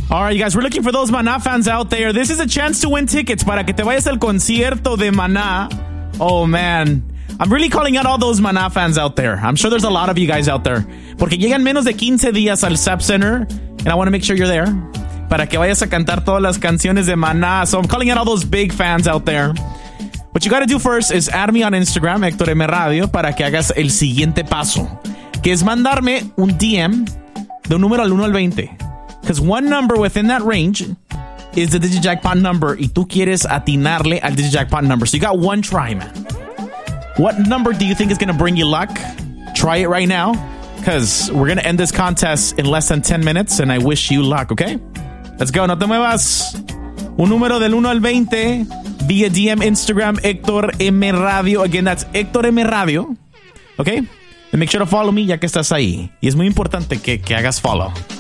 All right, you guys, we're looking for those Maná fans out there. This is a chance to win tickets para que te vayas al concierto de Maná. Oh, man. I'm really calling out all those Maná fans out there. I'm sure there's a lot of you guys out there. Porque llegan menos de 15 días al SAP Center, and I want to make sure you're there para que vayas a cantar todas las canciones de Maná. So I'm calling out all those big fans out there. What you got to do first is add me on Instagram, Héctor M. Radio, para que hagas el siguiente paso, que es mandarme un DM de un número al 1 al 20. Because one number within that range is the DigiJackpot number, y tú quieres atinarle al DigiJackpot number. So you got one try, man. What number do you think is going to bring you luck? Try it right now, because we're going to end this contest in less than 10 minutes, and I wish you luck, okay? Let's go, no te muevas. Un número del 1 al 20 via DM Instagram, Héctor M. Radio. Again, that's Héctor M. Radio, okay? And make sure to follow me ya que estás ahí. Y es muy importante que hagas follow.